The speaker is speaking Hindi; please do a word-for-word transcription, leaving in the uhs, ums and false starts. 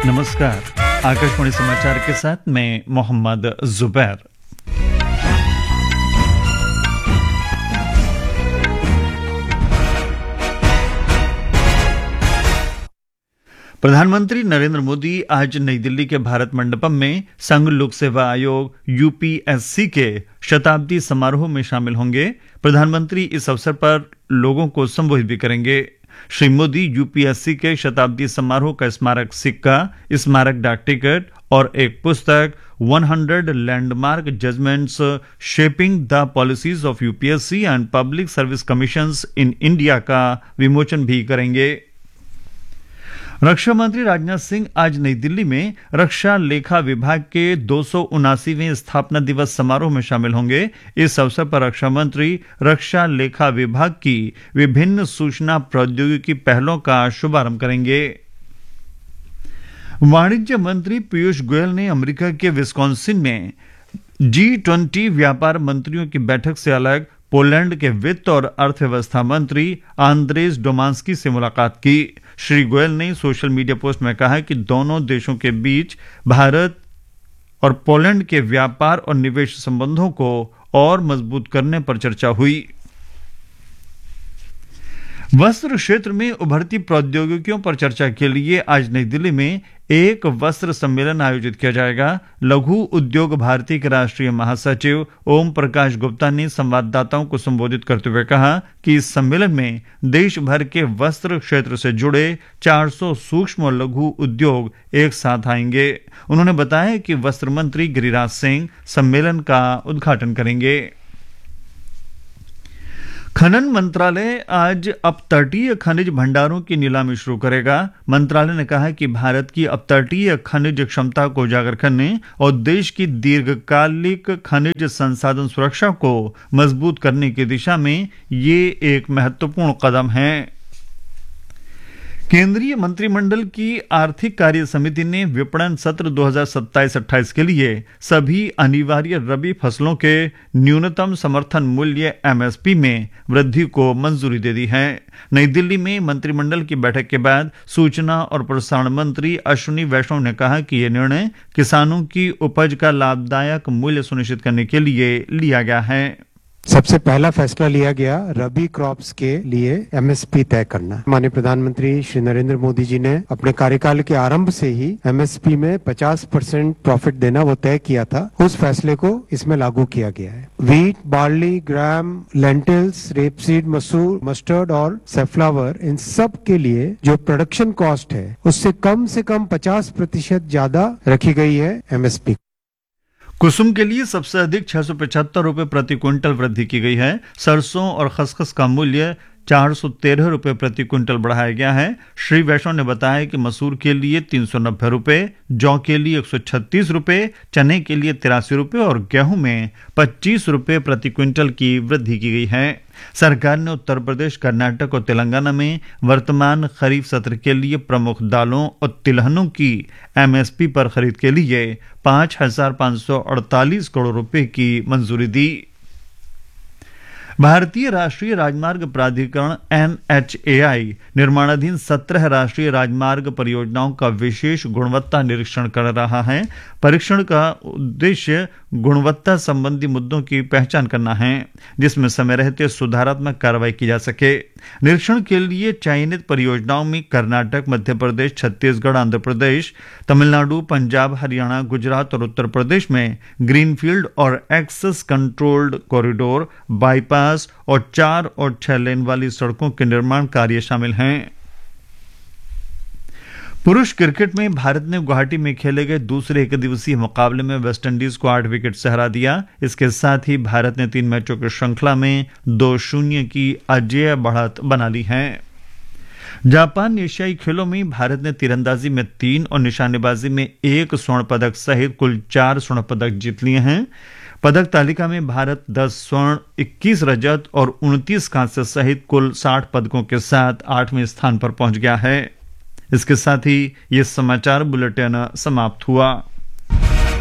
नमस्कार, आकाशवाणी समाचार के साथ मैं मोहम्मद जुबैर। प्रधानमंत्री नरेंद्र मोदी आज नई दिल्ली के भारत मंडपम में संघ लोक सेवा आयोग यूपीएससी के शताब्दी समारोह में शामिल होंगे। प्रधानमंत्री इस अवसर पर लोगों को संबोधित भी करेंगे। श्री मोदी यूपीएससी के शताब्दी समारोह का स्मारक सिक्का, स्मारक डाक टिकट और एक पुस्तक hundred landmark judgments shaping the policies of UPSC and public service commissions in India का विमोचन भी करेंगे। रक्षा मंत्री राजनाथ सिंह आज नई दिल्ली में रक्षा लेखा विभाग के दो सौ उनासीवें स्थापना दिवस समारोह में शामिल होंगे। इस अवसर पर रक्षा मंत्री रक्षा लेखा विभाग की विभिन्न सूचना प्रौद्योगिकी पहलों का शुभारंभ करेंगे। वाणिज्य मंत्री पीयूष गोयल ने अमेरिका के विस्कॉन्सिन में जी ट्वेंटी व्यापार मंत्रियों की बैठक से अलग पोलैंड के वित्त और अर्थव्यवस्था मंत्री आंद्रेस डोमांस्की से मुलाकात की। श्री गोयल ने सोशल मीडिया पोस्ट में कहा कि दोनों देशों के बीच भारत और पोलैंड के व्यापार और निवेश संबंधों को और मजबूत करने पर चर्चा हुई। वस्त्र क्षेत्र में उभरती प्रौद्योगिकियों पर चर्चा के लिए आज नई दिल्ली में एक वस्त्र सम्मेलन आयोजित किया जाएगा। लघु उद्योग भारती के राष्ट्रीय महासचिव ओम प्रकाश गुप्ता ने संवाददाताओं को संबोधित करते हुए कहा कि इस सम्मेलन में देश भर के वस्त्र क्षेत्र से जुड़े चार सौ सूक्ष्म और लघु उद्योग एक साथ आएंगे। उन्होंने बताया कि वस्त्र मंत्री गिरिराज सिंह सम्मेलन का उद्घाटन करेंगे। खनन मंत्रालय आज अपतटीय खनिज भंडारों की नीलामी शुरू करेगा। मंत्रालय ने कहा कि भारत की अपतटीय खनिज क्षमता को उजागर करने और देश की दीर्घकालिक खनिज संसाधन सुरक्षा को मजबूत करने की दिशा में ये एक महत्वपूर्ण कदम है। केंद्रीय मंत्रिमंडल की आर्थिक कार्य समिति ने विपणन सत्र दो हज़ार सत्ताईस अट्ठाईस के लिए सभी अनिवार्य रबी फसलों के न्यूनतम समर्थन मूल्य एमएसपी में वृद्धि को मंजूरी दे दी है। नई दिल्ली में मंत्रिमंडल की बैठक के बाद सूचना और प्रसारण मंत्री अश्विनी वैष्णव ने कहा कि यह निर्णय किसानों की उपज का लाभदायक मूल्य सुनिश्चित करने के लिए लिया गया है। सबसे पहला फैसला लिया गया रबी क्रॉप्स के लिए एमएसपी तय करना। माननीय प्रधानमंत्री श्री नरेंद्र मोदी जी ने अपने कार्यकाल के आरंभ से ही एमएसपी में पचास परसेंट प्रॉफिट देना वो तय किया था। उस फैसले को इसमें लागू किया गया है। व्हीट, बार्ली, ग्राम, लेंटिल्स, रेपसीड, मसूर, मस्टर्ड और सेफ्लावर, इन सब के लिए जो प्रोडक्शन कॉस्ट है उससे कम से कम पचास प्रतिशत ज्यादा रखी गई है एमएसपी। कुसुम के लिए सबसे अधिक छह सौ पचहत्तर रुपए प्रति क्विंटल वृद्धि की गई है। सरसों और खसखस का मूल्य चार सौ तेरह रुपए प्रति क्विंटल बढ़ाया गया है। श्री वैष्णव ने बताया कि मसूर के लिए तीन सौ नब्बे रुपए, जौ के लिए एक सौ छत्तीस रुपए, चने के लिए तिरासी रुपए और गेहूं में पच्चीस रुपए प्रति क्विंटल की वृद्धि की गई है। सरकार ने उत्तर प्रदेश, कर्नाटक और तेलंगाना में वर्तमान खरीफ सत्र के लिए प्रमुख दालों और तिलहनों की एमएसपी पर खरीद के लिए पांच हजार पांच सौ अड़तालीस करोड़ रुपए की मंजूरी दी। भारतीय राष्ट्रीय राजमार्ग प्राधिकरण एनएचएआई निर्माणाधीन सत्रह राष्ट्रीय राजमार्ग परियोजनाओं का विशेष गुणवत्ता निरीक्षण कर रहा है। परीक्षण का उद्देश्य गुणवत्ता संबंधी मुद्दों की पहचान करना है, जिसमें समय रहते सुधारात्मक कार्रवाई की जा सके। निरीक्षण के लिए चयनित परियोजनाओं में कर्नाटक, मध्य प्रदेश, छत्तीसगढ़, आंध्र प्रदेश, तमिलनाडु, पंजाब, हरियाणा, गुजरात और उत्तर प्रदेश में ग्रीनफील्ड और एक्सेस कंट्रोल्ड कॉरिडोर, बाईपास और चार और छह लेन वाली सड़कों के निर्माण कार्य शामिल हैं। पुरुष क्रिकेट में भारत ने गुवाहाटी में खेले गए दूसरे एक दिवसीय मुकाबले में वेस्टइंडीज को आठ विकेट से हरा दिया। इसके साथ ही भारत ने तीन मैचों की श्रृंखला में दो शून्य की अजेय बढ़त बना ली है। जापान एशियाई खेलों में भारत ने तीरंदाजी में तीन और निशानेबाजी में एक स्वर्ण पदक सहित कुल चार स्वर्ण पदक जीत लिए हैं। पदक तालिका में भारत दस स्वर्ण, इक्कीस रजत और उनतीस कांस्य सहित कुल साठ पदकों के साथ आठवें स्थान पर पहुंच गया है। इसके साथ ही यह समाचार बुलेटिन समाप्त हुआ।